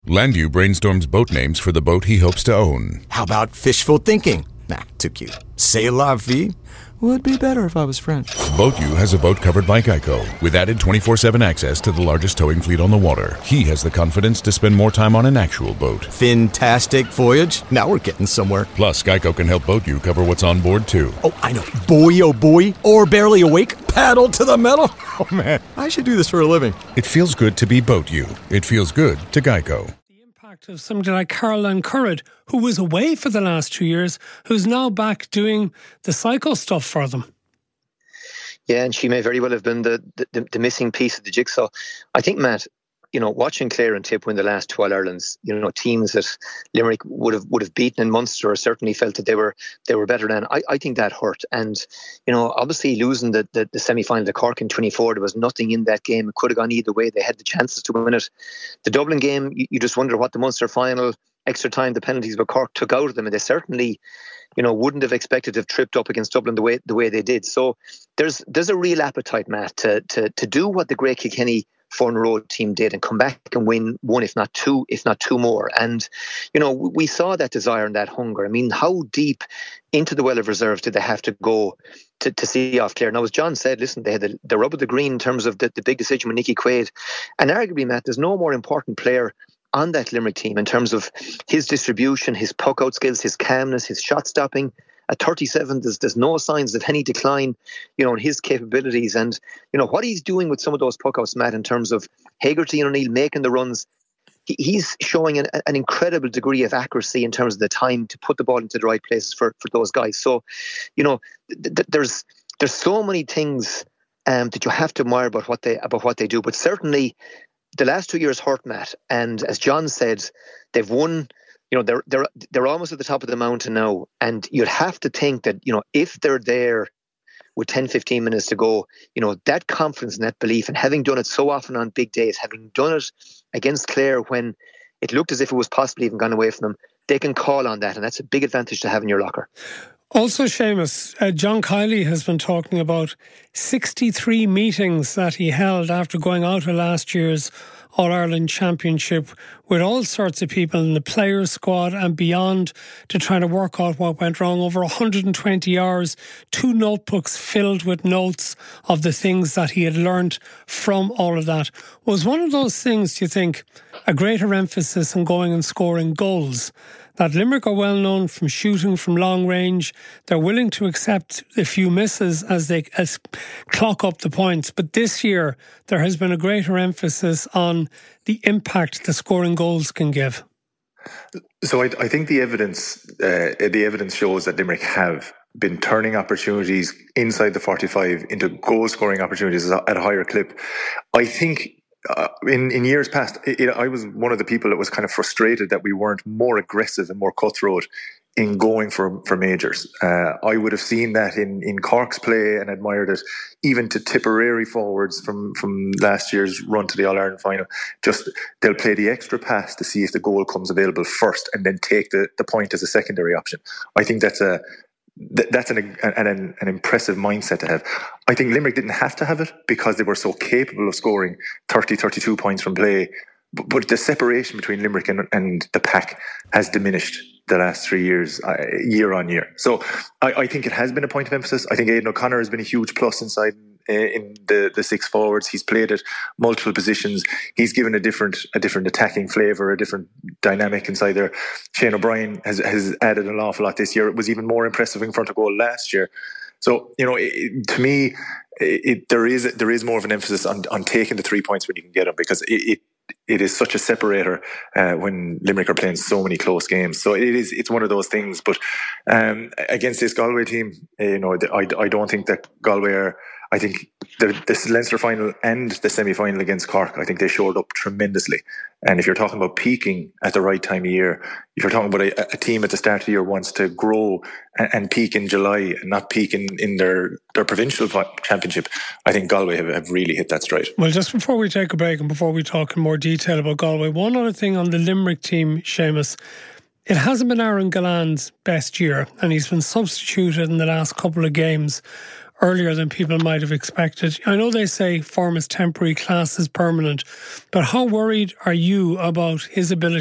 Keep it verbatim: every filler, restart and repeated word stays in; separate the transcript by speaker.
Speaker 1: Landu brainstorms boat names for the boat he hopes to own.
Speaker 2: How about fishful thinking? Nah, too cute. C'est la vie? Would be better if I was French.
Speaker 1: BoatU has a boat covered by Geico, with added twenty-four seven access to the largest towing fleet on the water. He has the confidence to spend more time on an actual boat.
Speaker 2: Fantastic voyage. Now we're getting somewhere.
Speaker 1: Plus, Geico can help BoatU cover what's on board, too.
Speaker 2: Oh, I know. Boy, oh boy. Or barely awake. Paddle to the metal. Oh, man. I should do this for a living.
Speaker 1: It feels good to be BoatU. It feels good to Geico.
Speaker 3: Of somebody like Caroline Currid, who was away for the last two years, who's now back doing the psycho stuff for them.
Speaker 4: Yeah, and she may very well have been the, the, the missing piece of the jigsaw. I think, Matt, you know, watching Clare and Tip win the last two All-Irelands, you know, teams that Limerick would have would have beaten in Munster, or certainly felt that they were they were better than. I, I think that hurt. And, you know, obviously losing the, the, the semi-final to Cork in twenty-four, there was nothing in that game. It could have gone either way. They had the chances to win it. The Dublin game, you, you just wonder what the Munster final, extra time, the penalties with Cork took out of them. And they certainly, you know, wouldn't have expected to have tripped up against Dublin the way the way they did. So there's there's a real appetite, Matt, to to, to do what the Great Kilkenny Foran Road team did and come back and win one, if not two, if not two more. And, you know, we saw that desire and that hunger. I mean, how deep into the well of reserves did they have to go to, to see off Clare? Now, as John said, listen, they had the, the rub of the green in terms of the, the big decision with Nicky Quaid. And arguably, Matt, there's no more important player on that Limerick team in terms of his distribution, his puck out skills, his calmness, his shot stopping. At thirty-seven, there's, there's no signs of any decline, you know, in his capabilities. And, you know, what he's doing with some of those puckouts, Matt, in terms of Hegarty and O'Neill making the runs, he, he's showing an, an incredible degree of accuracy in terms of the time to put the ball into the right places for, for those guys. So, you know, th- th- there's there's so many things um, that you have to admire about what they about what they do. But certainly, the last two years hurt, Matt. And as John said, they've won. You know, they're they're they're almost at the top of the mountain now, and you'd have to think that, you know, if they're there with ten, fifteen minutes to go, you know, that confidence and that belief, and having done it so often on big days, having done it against Clare when it looked as if it was possibly even gone away from them, they can call on that, and that's a big advantage to have in your locker.
Speaker 3: Also, Seamus, uh, John Kiley has been talking about sixty-three meetings that he held after going out of last year's All-Ireland Championship with all sorts of people in the players' squad and beyond to try to work out what went wrong. Over one hundred twenty hours, two notebooks filled with notes of the things that he had learnt from all of that. Was one of those things, do you think, a greater emphasis on going and scoring goals? That Limerick are well known from shooting from long range. They're willing to accept a few misses as they as clock up the points. But this year, there has been a greater emphasis on the impact the scoring goals can give.
Speaker 5: So I, I think the evidence, uh, the evidence shows that Limerick have been turning opportunities inside the forty-five into goal-scoring opportunities at a higher clip. I think Uh, in, in years past, it, it, I was one of the people that was kind of frustrated that we weren't more aggressive and more cutthroat in going for, for majors. Uh, I would have seen that in, in Cork's play and admired it, even to Tipperary forwards from, from last year's run to the All-Ireland final. Just, they'll play the extra pass to see if the goal comes available first and then take the, the point as a secondary option. I think that's a That's an, an an impressive mindset to have. I think Limerick didn't have to have it because they were so capable of scoring thirty, thirty-two points from play. But, but the separation between Limerick and, and the pack has diminished the last three years, uh, year on year. So I, I think it has been a point of emphasis. I think Aidan O'Connor has been a huge plus inside uh, in the, the six forwards. He's played at multiple positions. He's given a different a different attacking flavour, a different dynamic inside there. Shane O'Brien has, has added an awful lot this year. It was even more impressive in front of goal last year. So, you know, it, to me, it, there is there is more of an emphasis on, on taking the three points when you can get them, because it, it it is such a separator uh, when Limerick are playing so many close games. So it is it's one of those things. But um, against this Galway team, you know, I, I don't think that Galway are. I think the, this Leinster final and the semi-final against Cork, I think they showed up tremendously. And if you're talking about peaking at the right time of year, if you're talking about a, a team at the start of the year wants to grow and, and peak in July and not peak in, in their, their provincial championship, I think Galway have, have really hit that stride.
Speaker 3: Well, just before we take a break and before we talk in more detail about Galway, one other thing on the Limerick team, Seamus. It hasn't been Aaron Galland's best year, and he's been substituted in the last couple of games. earlier than people might have expected. I know they say form is temporary, class is permanent, but how worried are you about his ability